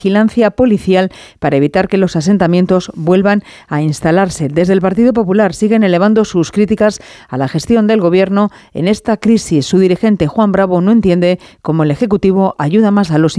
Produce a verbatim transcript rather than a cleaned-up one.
vigilancia policial para evitar que los asentamientos vuelvan a instalarse. Desde el Partido Popular siguen elevando sus críticas a la gestión del Gobierno en esta crisis. Su dirigente, Juan Bravo, no entiende cómo el Ejecutivo ayuda más a los